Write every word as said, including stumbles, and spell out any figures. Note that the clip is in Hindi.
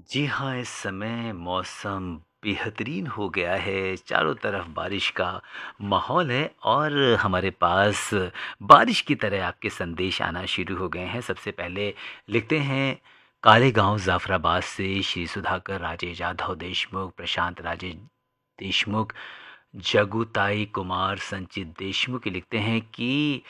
जी हाँ, इस समय मौसम बेहतरीन हो गया है, चारों तरफ बारिश का माहौल है और हमारे पास बारिश की तरह आपके संदेश आना शुरू हो गए हैं। सबसे पहले लिखते हैं काले गाँव ज़ाफ़राबाद से श्री सुधाकर राजेश जाधव देशमुख, प्रशांत राजेश देशमुख, जगुताई कुमार, संचित देशमुख लिखते हैं कि